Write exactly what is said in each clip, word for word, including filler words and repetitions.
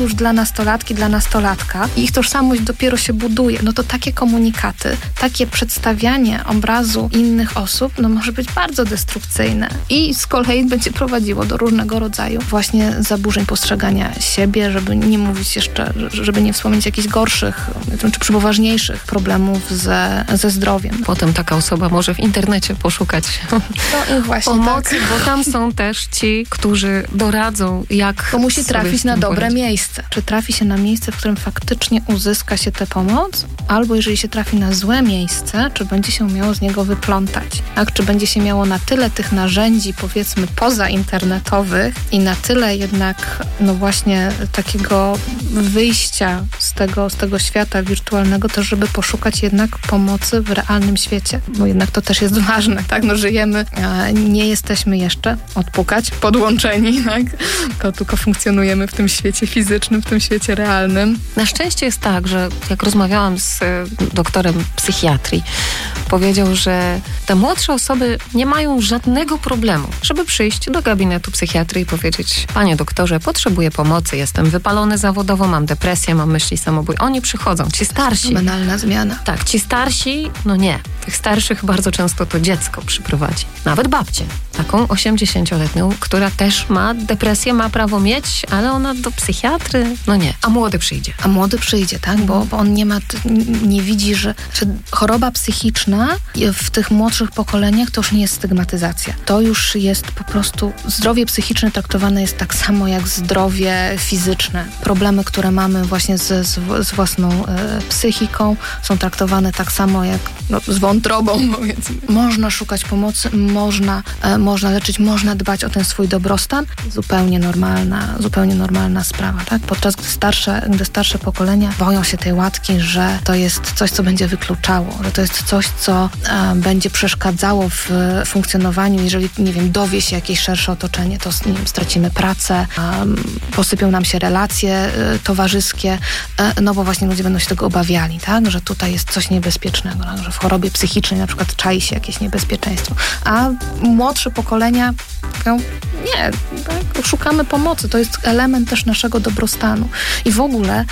już dla nastolatki, dla nastolatka i ich tożsamość dopiero się buduje, no to takie komunikaty, takie przedstawianie obrazu innych osób, no może być bardzo destrukcyjne i z kolei będzie prowadziło do różnego rodzaju właśnie zaburzeń postrzegania siebie, żeby nie mówić jeszcze, żeby nie wspomnieć jakichś gorszych, czy przypoważniejszych problemów ze, ze zdrowiem. Potem taka osoba może w internecie poszukać no i właśnie pomocy, tak. bo tam są też ci, którzy doradzą, jak to musi trafić na dobre poradzić. miejsce. Czy trafi się na miejsce, w którym faktycznie uzyska się tę pomoc, albo jeżeli się trafi na złe miejsce, czy będzie się miało z niego wyplątać. Tak? Czy będzie się miało na tyle tych narzędzi, powiedzmy, pozainternetowych i na tyle jednak, no właśnie takiego wyjścia z tego, z tego świata wirtualnego, też żeby poszukać jednak pomocy w realnym świecie. Bo jednak to też jest ważne, tak? No żyjemy, a nie jesteśmy jeszcze odpukać, podłączeni, tak? Tylko, tylko funkcjonujemy w tym świecie fizycznym, w tym świecie realnym. Na szczęście jest tak, że jak rozmawiałam z doktorem psychiatrii, powiedział, że te młodsze osoby nie mają żadnego problemu, żeby przyjść do gabinetu psychiatrii i powiedzieć: panie doktorze, potrzebuję pomocy, jestem wypalony zawodowo, mam depresję, mam myśli samobój. Oni przychodzą, ci starsi. Banalna zmiana. Tak, ci starsi, no nie. Tych starszych bardzo często to dziecko przyprowadzi. Nawet babcię. Taką osiemdziesięcioletnią, która też ma depresję, ma prawo mieć, ale ona do psychiatry, no nie. A młody przyjdzie. A młody przyjdzie, tak? Bo, bo on nie ma, nie widzi, że, że choroba psychiczna w tych młodszych pokoleniach to już nie jest stygmatyzacja. To już jest po prostu, zdrowie psychiczne traktowane jest tak samo jak zdrowie fizyczne. Problemy, które mamy właśnie z, z, z własną e, psychiką są traktowane tak samo jak no, z wątrobą. Więc można szukać pomocy, można, e, można leczyć, można dbać o ten swój dobrostan. Zupełnie normalna, zupełnie normalna sprawa, tak? Podczas gdy starsze, gdy starsze pokolenia boją się tej łatki, że to jest coś, co będzie wykluczało, że to jest coś, co e, będzie przeszkadzało w funkcjonowaniu. Jeżeli, nie wiem, dowie się jakieś szersze otoczenie, to nie wiem, stracimy pracę, um, posypią nam się relacje e, towarzyskie, e, no bo właśnie ludzie będą się tego obawiali, tak? Że tutaj jest coś niebezpiecznego, tak? Że w chorobie psychicznej na przykład czai się jakieś niebezpieczeństwo. A młodsze pokolenia mówią, nie, tak? Szukamy pomocy. To jest element też naszego dobrostanu. I w ogóle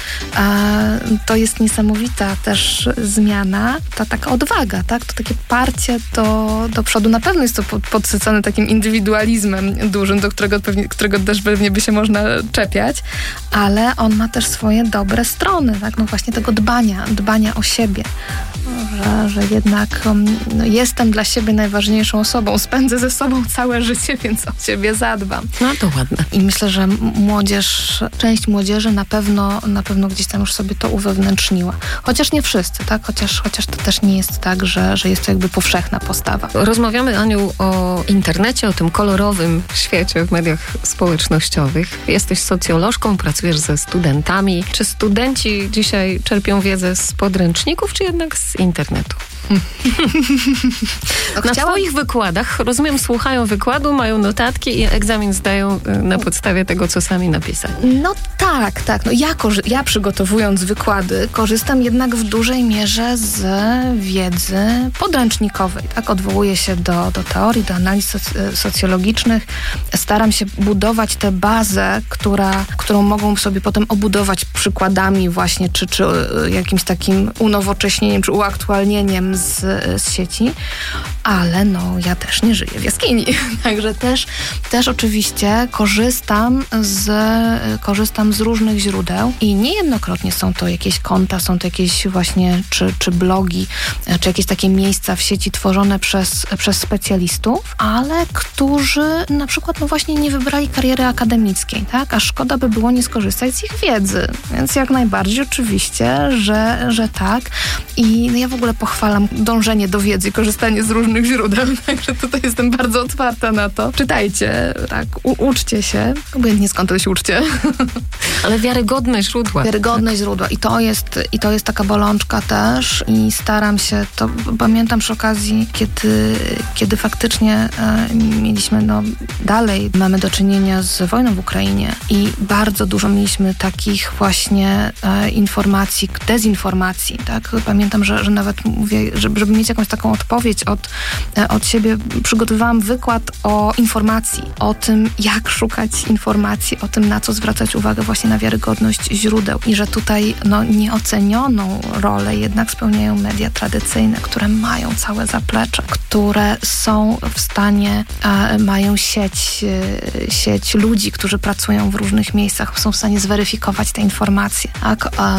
e, to jest niesamowita też zmiana, ta taka odwaga, tak? To takie parcie do, do przodu. Na pewno jest to pod, podsycone takim indywidualizmem dużym, do którego, pewnie, którego też pewnie by się można czepiać, ale on ma też swoje dobre strony, tak? No właśnie tego dbania, dbania o siebie. Że, że jednak no, jestem dla siebie najważniejszą osobą. Spędzę ze sobą całe życie, więc o siebie zadbam. No to ładne. I myślę, że młodzież, część młodzieży na pewno, na pewno gdzieś tam już sobie to uwewnętrzniła. Chociaż nie wszyscy, tak? Chociaż, chociaż to też nie jest tak, że, że jest to jakby powszechna postawa. Rozmawiamy, Aniu, o internecie, o tym kolorowym świecie w mediach społecznościowych. Jesteś socjolożką, pracujesz ze studentami. Czy studenci dzisiaj czerpią wiedzę z podręczników, czy jednak z internetu? No, na chciałam... swoich wykładach, rozumiem, słuchają wykładu, mają notatki i egzamin zdają na podstawie tego, co sami napisali. No tak, tak. No ja, korzy- ja przygotowując wykłady korzystam jednak w dużej mierze z wiedzy podręcznikowej. Tak? Odwołuję się do, do teorii, do analiz soc- socjologicznych. Staram się budować tę bazę, która, którą mogą sobie potem obudować przykładami właśnie, czy, czy jakimś takim unowocześnieniem, czy uaktualnieniem z, z sieci, ale no ja też nie żyję w jaskini, także też, też oczywiście korzystam z, korzystam z różnych źródeł i niejednokrotnie są to jakieś konta, są to jakieś właśnie czy, czy blogi, czy jakieś takie miejsca w sieci tworzone przez, przez specjalistów, ale którzy na przykład no właśnie nie wybrali kariery akademickiej, tak? A szkoda by było nie skorzystać z ich wiedzy, więc jak najbardziej oczywiście, że, że tak i no ja w ogóle pochwalam dążenie do wiedzy, korzystanie z różnych źródeł, także tutaj jestem bardzo otwarta na to. Czytajcie, tak, u- uczcie się, obojętnie skąd to się uczcie. Ale wiarygodne źródła. Wiarygodne źródła i to jest, i to jest taka bolączka też i staram się, to pamiętam przy okazji, kiedy, kiedy faktycznie e, mieliśmy, no dalej mamy do czynienia z wojną w Ukrainie i bardzo dużo mieliśmy takich właśnie e, informacji, dezinformacji, tak? Pamiętam, że, że nawet mówię, żeby, żeby mieć jakąś taką odpowiedź od, od siebie, przygotowywałam wykład o informacji informacji, o tym, jak szukać informacji, o tym, na co zwracać uwagę właśnie na wiarygodność źródeł i że tutaj no, nieocenioną rolę jednak spełniają media tradycyjne, które mają całe zaplecze, które są w stanie, a, mają sieć, sieć ludzi, którzy pracują w różnych miejscach, są w stanie zweryfikować te informacje. Tak? A